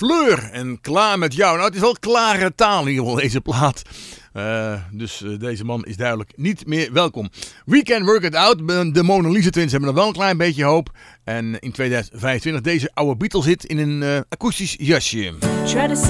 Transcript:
Fleur en Klaar met jou. Nou, het is wel klare taal in ieder geval, deze plaat. Dus deze man is duidelijk niet meer welkom. We Can Work It Out. De Mona Lisa Twins hebben nog wel een klein beetje hoop. En in 2025 deze oude Beatles hit in een akoestisch jasje.